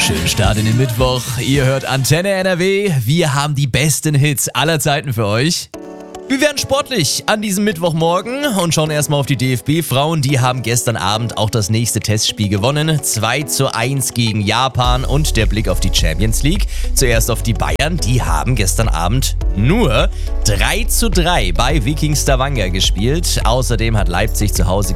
Schönen Start in den Mittwoch. Ihr hört Antenne NRW. Wir haben die besten Hits aller Zeiten für euch. Wir werden sportlich an diesem Mittwochmorgen und schauen erstmal auf die DFB-Frauen. Die haben gestern Abend auch das nächste Testspiel gewonnen. 2:1 gegen Japan und der Blick auf die Champions League. Zuerst auf die Bayern. Die haben gestern Abend nur 3:3 bei Viking Stavanger gespielt. Außerdem hat Leipzig zu Hause